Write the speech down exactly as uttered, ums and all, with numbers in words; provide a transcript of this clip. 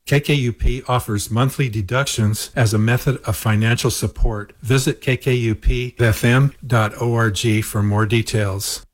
K K U P offers monthly deductions as a method of financial support. Visit k k u p f m dot org for more details.